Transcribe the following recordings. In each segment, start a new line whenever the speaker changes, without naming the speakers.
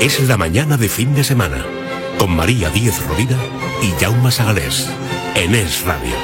Es la mañana de fin de semana, con María Díez Rovira y Jaume Sagalés, en Es Radio.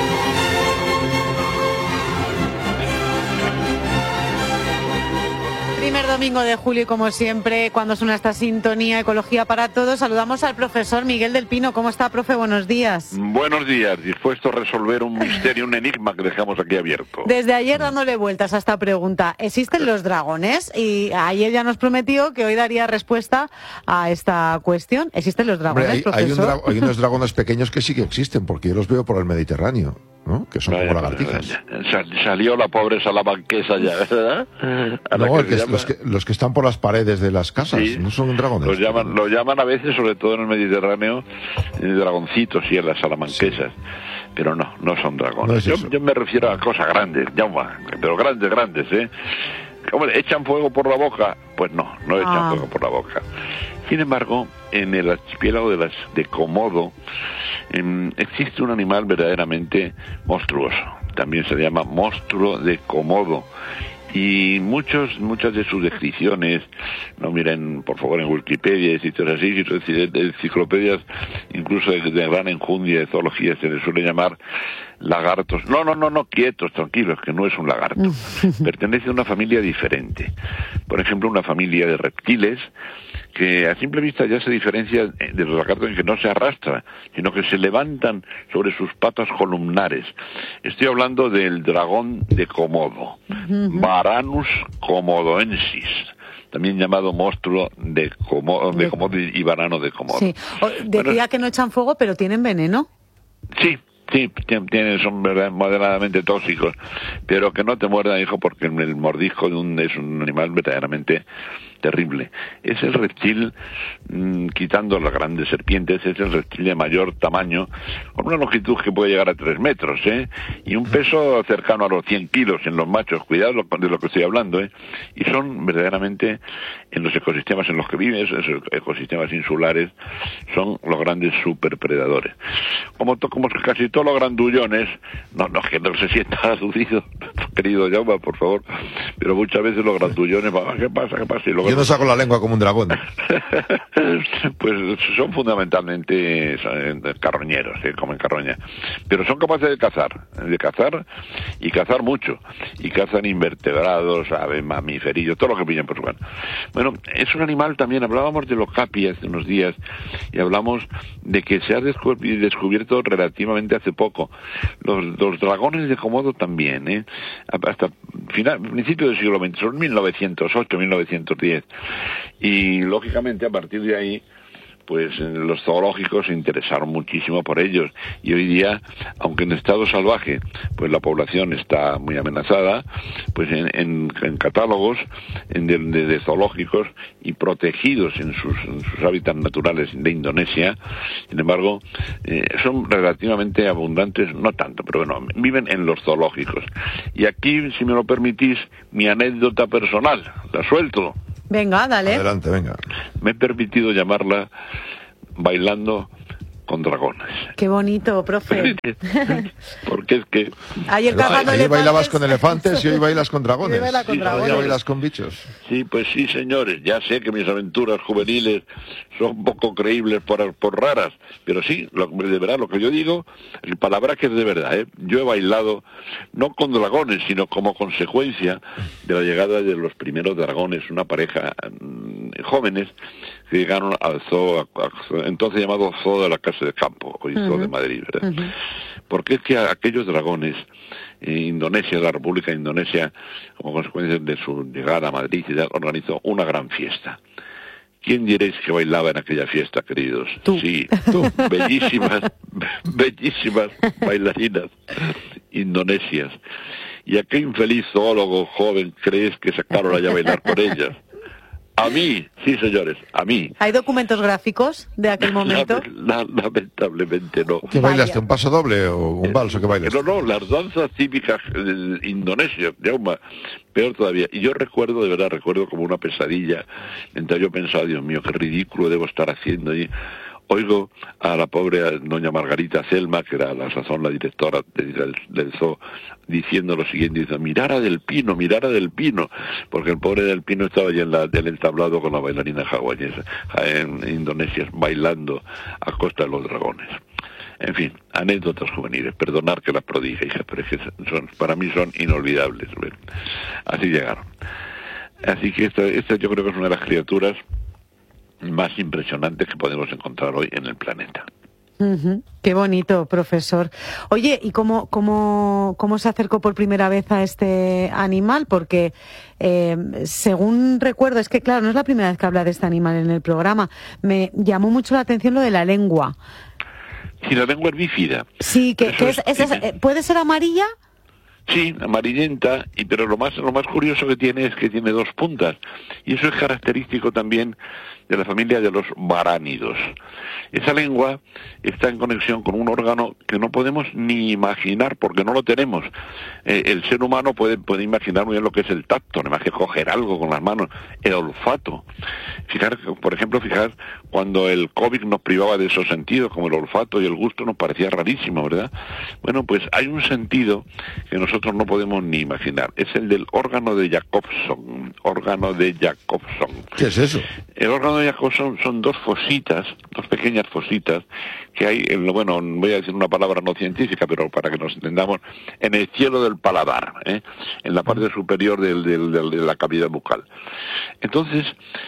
Primer domingo de julio y como siempre, cuando suena esta sintonía Ecología para Todos, saludamos al profesor Miguel del Pino. ¿Cómo está, profe? Buenos días.
Buenos días, dispuesto a resolver un misterio, un enigma que dejamos aquí abierto.
Desde ayer dándole vueltas a esta pregunta, ¿existen los dragones? Y ayer ya nos prometió que hoy daría respuesta a esta cuestión. ¿Existen los dragones, profesor?
Hay unos dragones pequeños que sí que existen, porque yo los veo por el Mediterráneo, ¿no? Que son como lagartijas.
Salió la pobre salamanquesa ya, ¿verdad?
No, los que están por las paredes de las casas, sí, no son dragones.
Lo llaman a veces, sobre todo en el Mediterráneo, dragoncitos y en las salamanquesas. Sí. Pero no son dragones. No yo me refiero a cosas grandes, pero grandes, ¿eh? Hombre, ¿echan fuego por la boca? Pues no echan fuego por la boca. Sin embargo, en el archipiélago de Komodo existe un animal verdaderamente monstruoso. También se llama monstruo de Komodo. Y muchas de sus descripciones, no miren por favor en Wikipedia y sitios así, de enciclopedias incluso de gran enjundia de zoología, se les suele llamar lagartos. No, quietos, tranquilos, que no es un lagarto. Pertenece a una familia diferente. Por ejemplo, una familia de reptiles que a simple vista ya se diferencia de los lagartos en que no se arrastra, sino que se levantan sobre sus patas columnares. Estoy hablando del dragón de Komodo, Varanus komodoensis, también llamado monstruo de Komodo y varano de Komodo. Sí.
Decía que no echan fuego, pero tienen veneno.
Sí, son moderadamente tóxicos, pero que no te muerdan, hijo, porque el mordisco es un animal verdaderamente terrible. Es el reptil, quitando las grandes serpientes, es el reptil de mayor tamaño, con una longitud que puede llegar a 3 metros, y un peso cercano a los 100 kilos en los machos. Cuidado de lo que estoy hablando, y son verdaderamente, en los ecosistemas en los que viven, esos ecosistemas insulares, son los grandes superpredadores. Como casi todos los grandullones, que no se sienta aludido, querido Jaume, por favor, pero muchas veces los grandullones, ¿qué pasa? Y
yo no saco la lengua como un dragón.
Pues son fundamentalmente carroñeros, comen carroña, pero son capaces de cazar y cazar mucho, y cazan invertebrados, aves, mamíferillos, todo lo que pillan por su mano. Bueno, es un animal también, hablábamos de los capi hace unos días, y hablamos de que se ha descubierto relativamente hace poco. Los dragones de Komodo también, hasta principio del siglo XX, son 1908, 1910, y lógicamente a partir de ahí pues los zoológicos se interesaron muchísimo por ellos, y hoy día, aunque en estado salvaje pues la población está muy amenazada, pues en catálogos de zoológicos y protegidos en sus hábitats naturales de Indonesia, sin embargo, son relativamente abundantes, no tanto, pero bueno, viven en los zoológicos. Y aquí, si me lo permitís, mi anécdota personal, la suelto.
Venga, dale.
Adelante, venga.
Me he permitido llamarla Bailando con Dragones.
Qué bonito, profe.
Porque es que...
Ayer
bailabas con elefantes y hoy bailas con dragones.
Hoy
bailas con bichos.
Sí, pues sí, señores. Ya sé que mis aventuras juveniles son poco creíbles por raras, pero sí, de verdad, lo que yo digo, el palabra que es de verdad, Yo he bailado no con dragones, sino como consecuencia de la llegada de los primeros dragones, una pareja jóvenes que llegaron al zoo, entonces llamado Zoo de la Casa de Campo, hoy Zoo de Madrid, ¿verdad? Porque es que aquellos dragones, Indonesia, la República de Indonesia, como consecuencia de su llegada a Madrid, organizó una gran fiesta. ¿Quién diréis que bailaba en aquella fiesta, queridos?
Tú.
Sí, tú. Bellísimas bailarinas indonesias. ¿Y a qué infeliz zoólogo joven crees que sacaron allá a bailar por ellas? A mí, sí, señores, a mí.
¿Hay documentos gráficos de aquel momento?
Lamentablemente no.
¿Qué bailaste? ¿Un paso doble o un vals o qué bailas?
No, las danzas típicas indonesias, Jaume, peor todavía. Y yo recuerdo como una pesadilla, mientras yo pensaba, Dios mío, qué ridículo debo estar haciendo. Y oigo a la pobre doña Margarita Selma, que era a la sazón la directora del zoo, diciendo lo siguiente, dice, mirara del Pino, porque el pobre del Pino estaba allí en el tablado con la bailarina hawaiana en Indonesia, bailando a costa de los dragones. En fin, anécdotas juveniles, perdonar que las prodigue, hija, pero es que para mí son inolvidables. ¿Ven? Así llegaron. Así que esta yo creo que es una de las criaturas más impresionantes que podemos encontrar hoy en el planeta.
Uh-huh. Qué bonito, profesor. Oye, ¿y cómo se acercó por primera vez a este animal? Porque, según recuerdo, es que claro, no es la primera vez que habla de este animal en el programa. Me llamó mucho la atención lo de la lengua.
Sí, la lengua es bífida.
Sí, ¿puede ser amarilla?
Sí, amarillenta, pero lo más curioso que tiene es que tiene 2 puntas. Y eso es característico también de la familia de los varánidos. Esa lengua está en conexión con un órgano que no podemos ni imaginar porque no lo tenemos. El ser humano puede imaginar muy bien lo que es el tacto, nada más que coger algo con las manos, el olfato. Por ejemplo, cuando el COVID nos privaba de esos sentidos, como el olfato y el gusto, nos parecía rarísimo, ¿verdad? Bueno, pues hay un sentido que nosotros no podemos ni imaginar. Es el del órgano de Jacobson.
¿Qué es eso?
El órgano de Jacobson son 2 pequeñas fositas que hay, voy a decir una palabra no científica, pero para que nos entendamos, en el cielo del paladar, en la parte superior de la cavidad bucal. Entonces,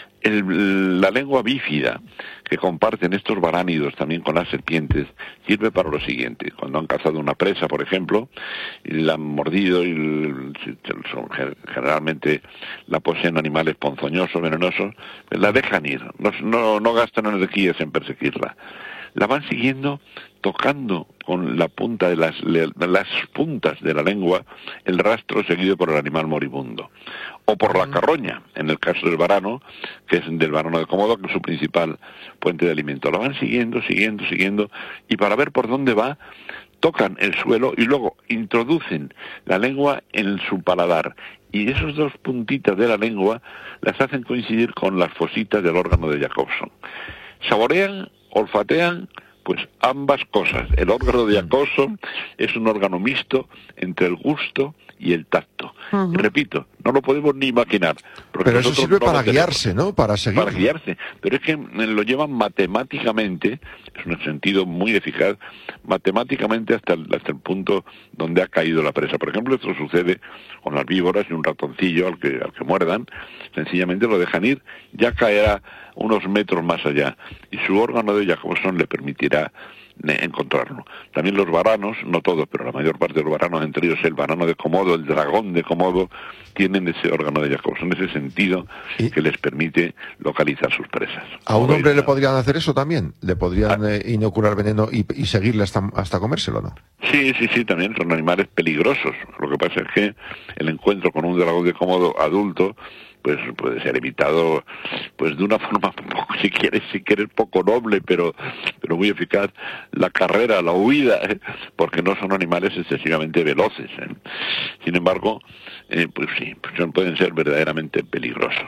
la lengua bífida que comparten estos varánidos también con las serpientes sirve para lo siguiente: cuando han cazado una presa, por ejemplo, y la han mordido, y generalmente la poseen animales ponzoñosos, venenosos, la dejan ir, no gastan energías en perseguirla. La van siguiendo, tocando con la punta de las puntas de la lengua el rastro seguido por el animal moribundo, o por la carroña, en el caso del varano, que es del varano de Komodo, que es su principal fuente de alimento. La van siguiendo, y para ver por dónde va, tocan el suelo y luego introducen la lengua en su paladar. Y esas 2 puntitas de la lengua las hacen coincidir con las fositas del órgano de Jacobson. Saborean, olfatean, pues ambas cosas. El órgano de Jacobson es un órgano mixto entre el gusto y el tacto. Uh-huh. Repito, no lo podemos ni imaginar.
Pero eso sirve para guiarse, ¿no? Para seguir.
Para guiarse. Pero es que lo llevan matemáticamente, es un sentido muy eficaz, matemáticamente hasta el punto donde ha caído la presa. Por ejemplo, esto sucede con las víboras y un ratoncillo al que muerdan, sencillamente lo dejan ir, ya caerá unos metros más allá, y su órgano de Jacobson le permitirá encontrarlo. También los varanos, no todos, pero la mayor parte de los varanos, entre ellos el varano de Komodo, el dragón de Komodo, tienen ese órgano de Jacobson, ese sentido que les permite localizar sus presas.
¿A un hombre le podrían hacer eso también? ¿Le podrían inocular veneno y seguirle hasta comérselo, no?
Sí, también son animales peligrosos. Lo que pasa es que el encuentro con un dragón de Komodo adulto pues puede ser evitado pues de una forma poco, si quieres poco noble, pero muy eficaz, la carrera, la huida, porque no son animales excesivamente veloces. Sin embargo, pues sí, pueden ser verdaderamente peligrosos.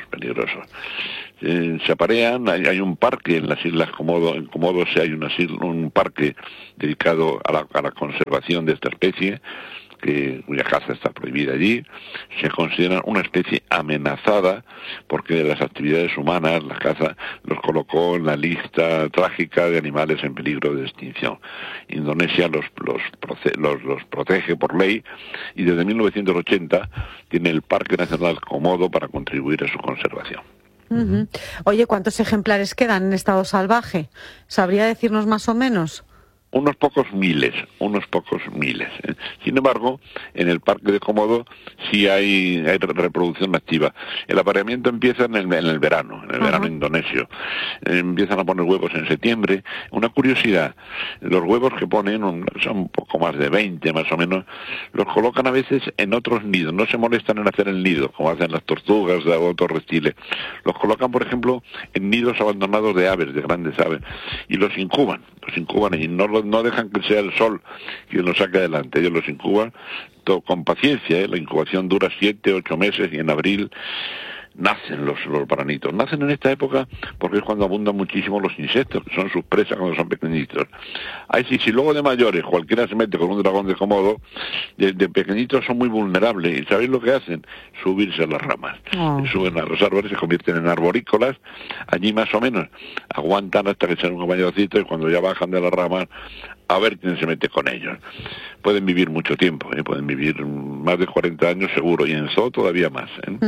Se aparean, hay un parque en las Islas Komodo, en Komodo hay un parque dedicado a la conservación de esta especie, cuya caza está prohibida allí. Se considera una especie amenazada porque de las actividades humanas la caza los colocó en la lista trágica de animales en peligro de extinción. Indonesia los protege por ley y desde 1980 tiene el Parque Nacional Komodo para contribuir a su conservación.
Uh-huh. Oye, ¿cuántos ejemplares quedan en estado salvaje? ¿Sabría decirnos más o menos?
Unos pocos miles. Sin embargo, en el parque de Komodo sí hay reproducción activa. El apareamiento empieza en el verano, verano indonesio. Empiezan a poner huevos en septiembre. Una curiosidad, los huevos que ponen, son un poco más de 20 más o menos, los colocan a veces en otros nidos. No se molestan en hacer el nido, como hacen las tortugas o otros reptiles. Los colocan, por ejemplo, en nidos abandonados de aves, de grandes aves, y los incuban y no dejan que sea el sol quien los saque adelante. Ellos los incuban con paciencia. La incubación dura 7-8 meses y en abril nacen los varanitos. Nacen en esta época porque es cuando abundan muchísimo los insectos, que son sus presas cuando son pequeñitos. Ahí sí, si luego de mayores cualquiera se mete con un dragón de Komodo, de pequeñitos son muy vulnerables. ¿Y sabéis lo que hacen? Subirse a las ramas. Suben a los árboles, se convierten en arborícolas. Allí más o menos aguantan hasta que sean un compañerocito, y cuando ya bajan de las ramas, a ver quién se mete con ellos. Pueden vivir mucho tiempo, pueden vivir más de 40 años seguro, y en zoo todavía más.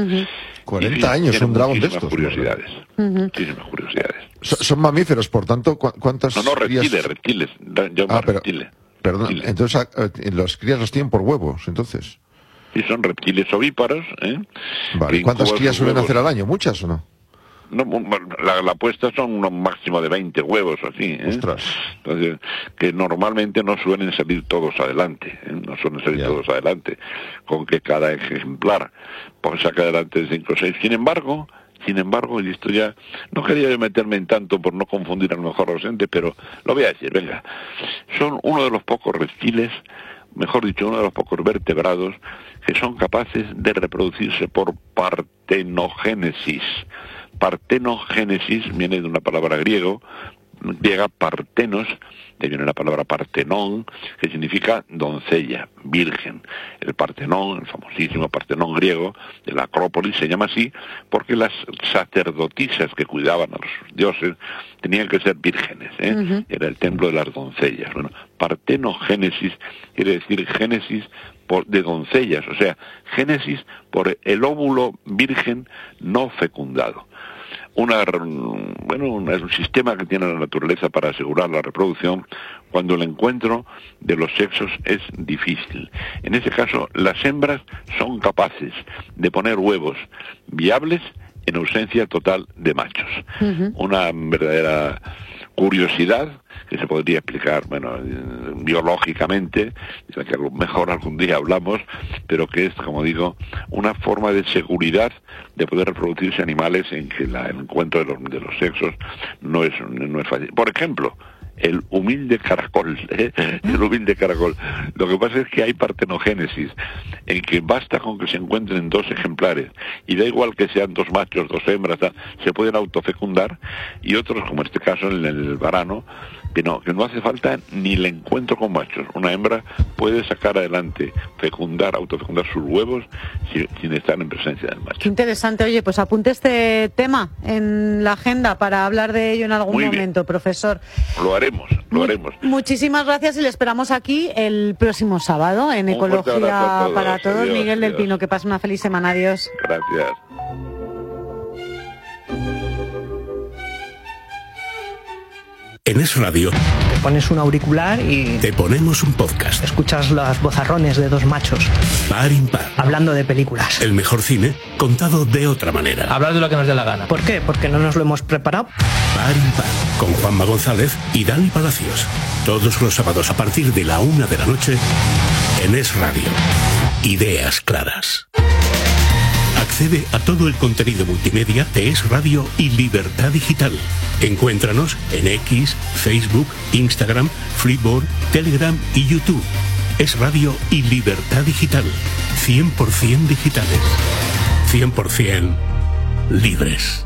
40 años, un dragón de estos.
Curiosidades, muchísimas curiosidades.
Son mamíferos, por tanto, ¿cuántas
No, reptiles. Reptiles.
Perdón, reptiles. Entonces los crías los tienen por huevos, entonces.
Sí, son reptiles ovíparos.
Vale. ¿Cuántas crías suelen hacer al año? ¿Muchas o no?
No, la puesta son un máximo de 20 huevos así,
Ostras.
Entonces, que normalmente no suelen salir todos adelante, no suelen salir todos adelante, con que cada ejemplar pues saca adelante 5 o 6. Sin embargo, y esto ya, no quería yo meterme en tanto por no confundir a lo mejor a los entes, pero lo voy a decir, venga, son uno de los pocos reptiles, mejor dicho, uno de los pocos vertebrados que son capaces de reproducirse por partenogénesis. Partenogénesis viene de una palabra griega partenos, de viene la palabra partenón, que significa doncella, virgen. El Partenón, el famosísimo Partenón griego de la Acrópolis, se llama así porque las sacerdotisas que cuidaban a los dioses tenían que ser vírgenes, Era el templo de las doncellas. Bueno, partenogénesis quiere decir génesis de doncellas, o sea, génesis por el óvulo virgen no fecundado. Es un sistema que tiene la naturaleza para asegurar la reproducción cuando el encuentro de los sexos es difícil. En ese caso, las hembras son capaces de poner huevos viables en ausencia total de machos. Una verdadera curiosidad que se podría explicar, biológicamente, de la que a lo mejor algún día hablamos, pero que es, como digo, una forma de seguridad de poder reproducirse animales en que el encuentro de los sexos no es fácil. Por ejemplo, el humilde caracol, el humilde caracol. Lo que pasa es que hay partenogénesis, en que basta con que se encuentren 2 ejemplares, y da igual que sean 2 machos, 2 hembras, se pueden autofecundar, y otros, como en este caso en el varano, que no hace falta ni el encuentro con machos. Una hembra puede sacar adelante, autofecundar sus huevos sin estar en presencia del macho.
Qué interesante. Oye, pues apunte este tema en la agenda para hablar de ello en algún momento, profesor.
Lo haremos.
Muchísimas gracias, y le esperamos aquí el próximo sábado en Ecología para Todos.
Adiós,
Miguel del Pino, que pase una feliz semana. Adiós.
Gracias.
En Es Radio
te pones un auricular y
te ponemos un podcast.
Escuchas los vozarrones de 2 machos
Par impar,
hablando de películas.
El mejor cine contado de otra manera.
Hablar de lo que nos dé la gana. ¿Por qué? Porque no nos lo hemos preparado.
Par impar, con Juanma González y Dani Palacios. Todos los sábados a partir de la 1 de la noche en Es Radio. Ideas claras. Accede a todo el contenido multimedia de Es Radio y Libertad Digital. Encuéntranos en X, Facebook, Instagram, Flipboard, Telegram y YouTube. Es Radio y Libertad Digital. 100% digitales. 100% libres.